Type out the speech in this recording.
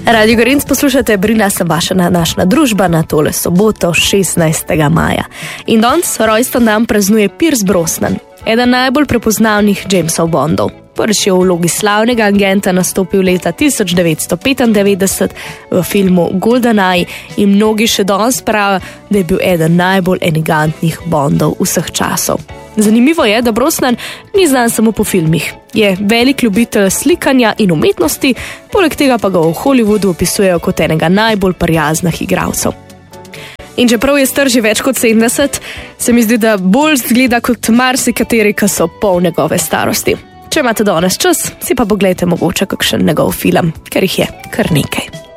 Radio Gorenc poslušate, Brina sem vaša današnja družba na tole soboto 16. maja. In danes rojsten dan praznuje Pierce Brosnan, eden najbolj prepoznavnih Jamesov Bondov. Prvič je v vlogi slavnega agenta nastopil leta 1995 v filmu GoldenEye in mnogi še danes pravijo, da je bil eden najbolj elegantnih Bondov vseh časov. Zanimivo je, da Brosnan ni znan samo po filmih. Je velik ljubitelj slikanja in umetnosti, poleg tega pa ga v Hollywoodu opisujejo kot enega najbolj prijaznih igralcev. In čeprav je star že več kot 70, se mi zdi, da bolj zgleda kot marsikateri, ki so pol njegove starosti. Če imate danes čas, si pa pogledajte mogoče kakšen njegov film, ker jih je kar nekaj.